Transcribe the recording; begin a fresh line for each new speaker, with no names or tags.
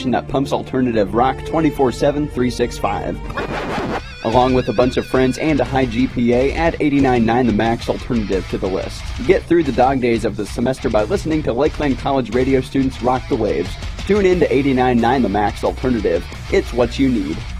station that pumps alternative rock 24/7, 365. Along with a bunch of friends and a high GPA, add 89.9 The Max Alternative to the list. Get through the dog days of the semester by listening to Lakeland College radio students rock the waves. Tune in to 89.9 The Max Alternative. It's what you need.